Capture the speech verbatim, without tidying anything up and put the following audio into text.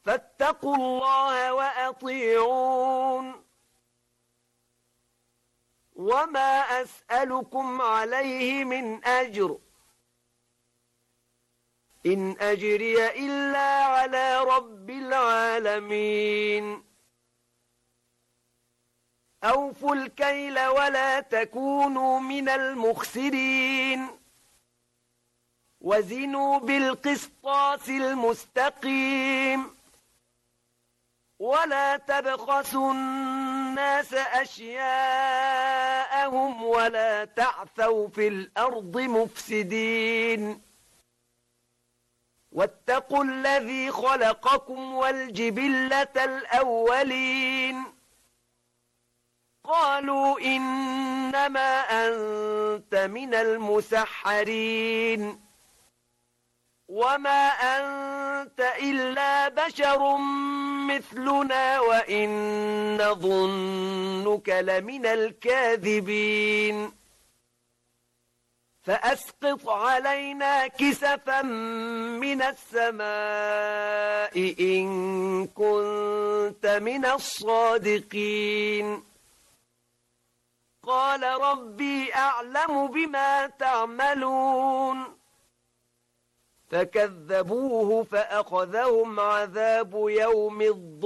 فاتقوا الله وأطيعون وما أسألكم عليه من أجر إن أجري إلا على رب العالمين أوفوا الكيل ولا تكونوا من المخسرين وزنوا بالقسطاس المستقيم ولا تبخسوا الناس أشياءهم ولا تعثوا في الأرض مفسدين واتقوا الذي خلقكم والجبلة الأولين قالوا إنما أنت من المسحرين وما أنت إلا بشر مثلنا وإن نظنك لمن الكاذبين فأسقط علينا كسفا من السماء إن كنت من الصادقين قال ربي أعلم بما تعملون فكذبوه فأخذهم عذاب يوم الظلم